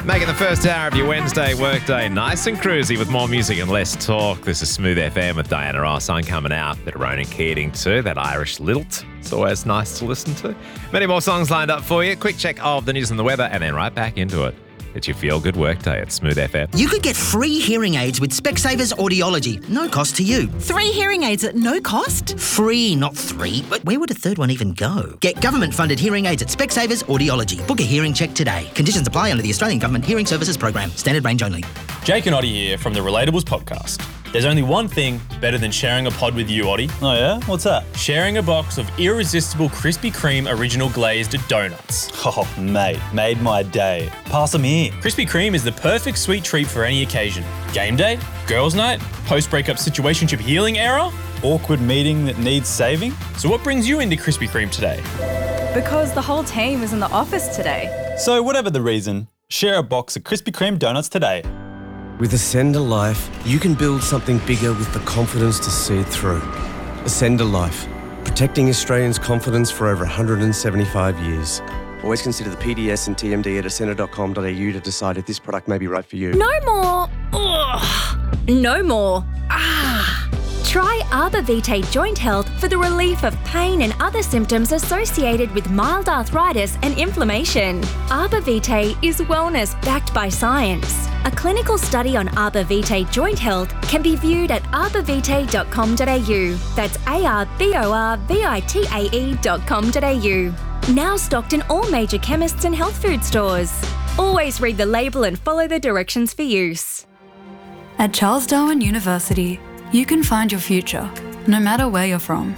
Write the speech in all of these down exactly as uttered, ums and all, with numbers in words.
Making the first hour of your Wednesday workday nice and cruisy with more music and less talk. This is Smooth F M with Diana Ross. I'm coming out. Bit of Ronan Keating too, that Irish lilt. It's always nice to listen to. Many more songs lined up for you. Quick check of the news and the weather and then right back into it. It's your feel-good workday at Smooth F M. You could get free hearing aids with Specsavers Audiology. No cost to you. Three hearing aids at no cost? Free, not three. But where would a third one even go? Get government-funded hearing aids at Specsavers Audiology. Book a hearing check today. Conditions apply under the Australian Government Hearing Services Program. Standard range only. Jake and Oddie here from the Relatables podcast. There's only one thing better than sharing a pod with you, Oddie. Oh yeah? What's that? Sharing a box of irresistible Krispy Kreme original glazed donuts. Oh, mate, made my day. Pass them here. Krispy Kreme is the perfect sweet treat for any occasion. Game day, girls' night, post-breakup situationship healing era. Awkward meeting that needs saving. So what brings you into Krispy Kreme today? Because the whole team is in the office today. So whatever the reason, share a box of Krispy Kreme donuts today. With Ascender Life, you can build something bigger with the confidence to see it through. Ascender Life, protecting Australians' confidence for over one hundred seventy-five years. Always consider the P D S and T M D at ascender dot com dot a u to decide if this product may be right for you. No more. Ugh. No more. Ah. Try Arbor Vitae Joint Health for the relief of pain and other symptoms associated with mild arthritis and inflammation. Arbor Vitae is wellness backed by science. A clinical study on Arbor Vitae Joint Health can be viewed at arbor vitae dot com dot a u. That's A R B O R V I T A E dot com dot a u. Now stocked in all major chemists and health food stores. Always read the label and follow the directions for use. At Charles Darwin University, you can find your future, no matter where you're from.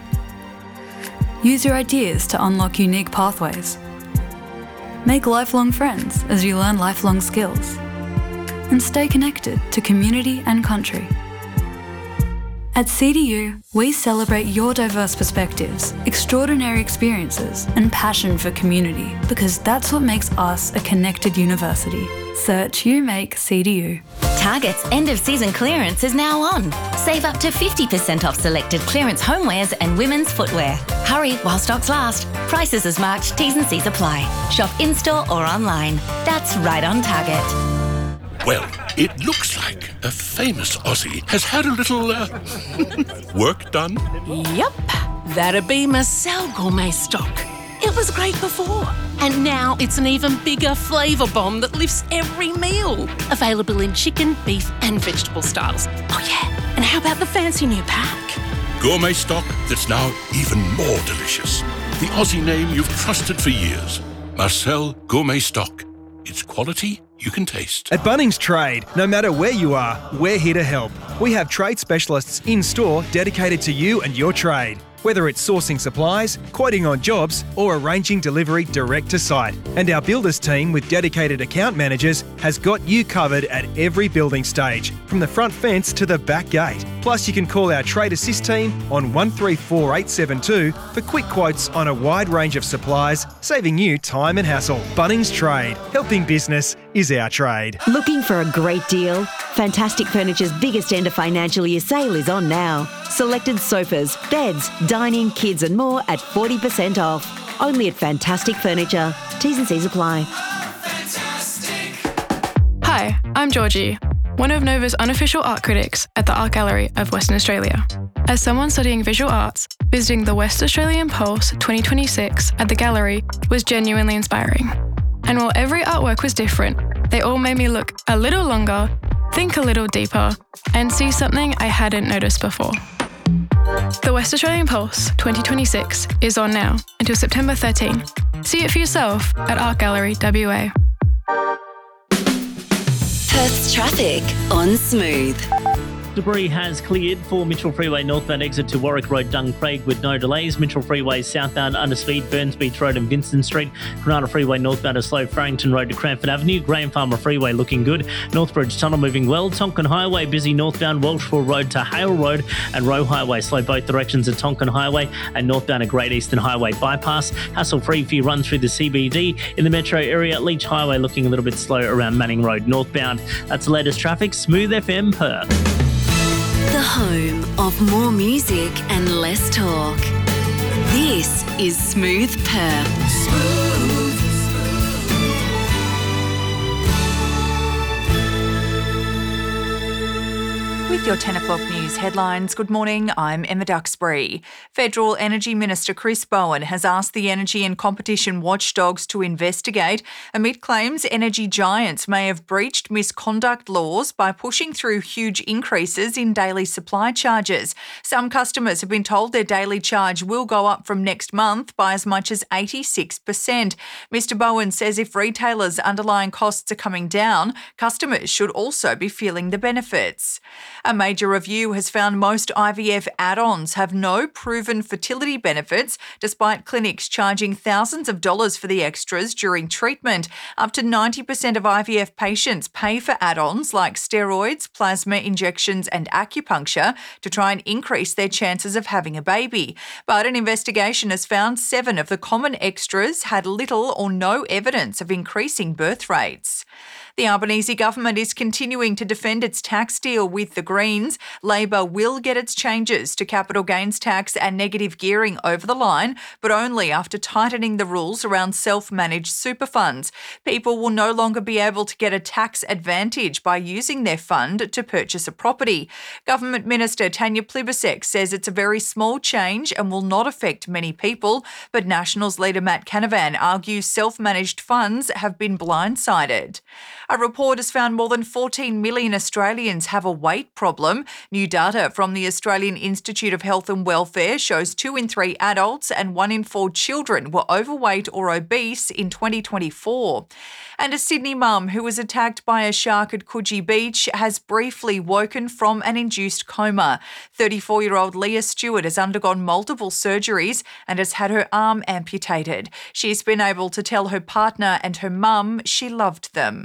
Use your ideas to unlock unique pathways. Make lifelong friends as you learn lifelong skills. And stay connected to community and country. At C D U, we celebrate your diverse perspectives, extraordinary experiences, and passion for community, because that's what makes us a connected university. Search You Make C D U. Target's end-of-season clearance is now on. Save up to fifty percent off selected clearance homewares and women's footwear. Hurry while stocks last. Prices as marked, T's and C's apply. Shop in-store or online. That's right on Target. Well, it looks like a famous Aussie has had a little uh, work done. Yep, that'd be Marcel Gourmet Stock. It was great before, and now it's an even bigger flavour bomb that lifts every meal. Available in chicken, beef and vegetable styles. Oh yeah, and how about the fancy new pack? Gourmet stock that's now even more delicious. The Aussie name you've trusted for years. Marcel Gourmet Stock. It's quality you can taste. At Bunnings Trade, no matter where you are, we're here to help. We have trade specialists in-store dedicated to you and your trade. Whether it's sourcing supplies, quoting on jobs, or arranging delivery direct to site. And our builders team with dedicated account managers has got you covered at every building stage, from the front fence to the back gate. Plus, you can call our Trade Assist team on one three four eight seven two for quick quotes on a wide range of supplies, saving you time and hassle. Bunnings Trade. Helping business is our trade. Looking for a great deal? Fantastic Furniture's biggest end of financial year sale is on now. Selected sofas, beds, dining, kids and more at forty percent off. Only at Fantastic Furniture. T's and C's apply. Hi, I'm Georgie, one of Nova's unofficial art critics at the Art Gallery of Western Australia. As someone studying visual arts, visiting the West Australian Pulse twenty twenty-six at the gallery was genuinely inspiring. And while every artwork was different, they all made me look a little longer, think a little deeper, and see something I hadn't noticed before. The West Australian Pulse twenty twenty-six is on now until September thirteenth. See it for yourself at Art Gallery W A. Perth's traffic on Smooth. Debris has cleared for Mitchell Freeway northbound exit to Warwick Road, Dung Craig with no delays. Mitchell Freeway southbound under speed, Burns Beach Road and Vincent Street. Granada Freeway northbound is slow, Farrington Road to Cranford Avenue. Graham Farmer Freeway looking good. Northbridge Tunnel moving well. Tonkin Highway busy northbound Welshpool Road to Hale Road and Roe Highway slow both directions at Tonkin Highway and northbound at Great Eastern Highway bypass. Hassle free for your run through the C B D. In the metro area, Leach Highway looking a little bit slow around Manning Road northbound. That's the latest traffic. Smooth F M Perth. The home of more music and less talk. This is Smooth Perth. Smooth. With your ten o'clock news headlines, good morning, I'm Emma Duxbury. Federal Energy Minister Chris Bowen has asked the energy and competition watchdogs to investigate amid claims energy giants may have breached misconduct laws by pushing through huge increases in daily supply charges. Some customers have been told their daily charge will go up from next month by as much as eighty-six percent. Mister Bowen says if retailers' underlying costs are coming down, customers should also be feeling the benefits. A major review has found most I V F add-ons have no proven fertility benefits, despite clinics charging thousands of dollars for the extras during treatment. Up to ninety percent of I V F patients pay for add-ons like steroids, plasma injections and acupuncture to try and increase their chances of having a baby. But an investigation has found seven of the common extras had little or no evidence of increasing birth rates. The Albanese government is continuing to defend its tax deal with the Greens. Labor will get its changes to capital gains tax and negative gearing over the line, but only after tightening the rules around self-managed super funds. People will no longer be able to get a tax advantage by using their fund to purchase a property. Government Minister Tanya Plibersek says it's a very small change and will not affect many people, but Nationals leader Matt Canavan argues self-managed funds have been blindsided. A report has found more than fourteen million Australians have a weight problem. New data from the Australian Institute of Health and Welfare shows two in three adults and one in four children were overweight or obese in twenty twenty-four. And a Sydney mum who was attacked by a shark at Coogee Beach has briefly woken from an induced coma. thirty-four-year-old Leah Stewart has undergone multiple surgeries and has had her arm amputated. She's been able to tell her partner and her mum she loved them.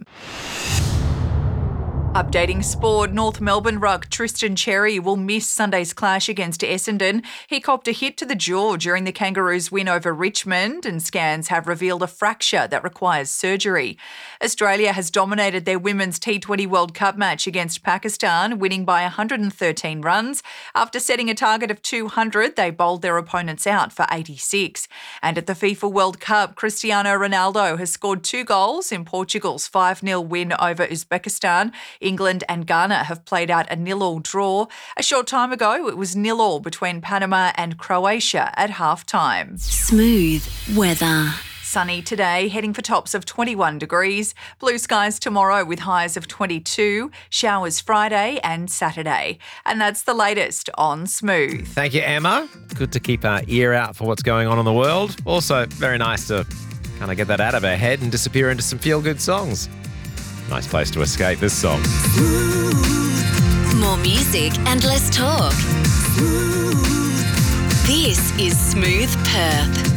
Updating sport, North Melbourne ruck Tristan Cherry will miss Sunday's clash against Essendon. He copped a hit to the jaw during the Kangaroos' win over Richmond, and scans have revealed a fracture that requires surgery. Australia has dominated their women's T twenty World Cup match against Pakistan, winning by one hundred thirteen runs. After setting a target of two hundred, they bowled their opponents out for eighty-six. And at the FIFA World Cup, Cristiano Ronaldo has scored two goals in Portugal's five nil win over Uzbekistan. England and Ghana have played out a nil-all draw. A short time ago, it was nil-all between Panama and Croatia at half-time. Smooth weather. Sunny today, heading for tops of twenty-one degrees. Blue skies tomorrow with highs of twenty-two. Showers Friday and Saturday. And that's the latest on Smooth. Thank you, Emma. Good to keep our ear out for what's going on in the world. Also, very nice to kind of get that out of our head and disappear into some feel-good songs. Nice place to escape this song. More music and less talk. This is Smooth Perth.